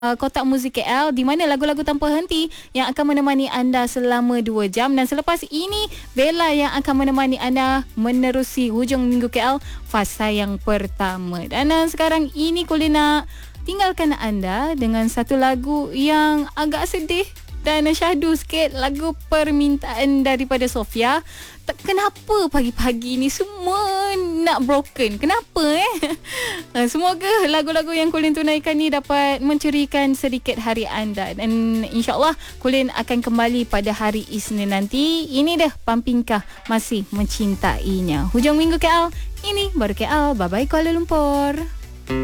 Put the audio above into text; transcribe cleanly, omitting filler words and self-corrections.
Kotak Muzik KL, di mana lagu-lagu tanpa henti yang akan menemani anda selama 2 jam. Dan selepas ini, Bella yang akan menemani anda menerusi hujung minggu KL, fasa yang pertama. Dan sekarang ini Kuli nak tinggalkan anda dengan satu lagu yang agak sedih dan syahdu sikit, lagu permintaan daripada Sofia. Kenapa pagi-pagi ni semua nak broken? Kenapa Semoga lagu-lagu yang Kulin tunaikan ni dapat menceriakan sedikit hari anda. Dan insyaAllah Kulin akan kembali pada hari Isnin nanti. Ini dah Pampingkah masih mencintainya. Hujung minggu KL, ini baru KL. Bye-bye Kuala Lumpur.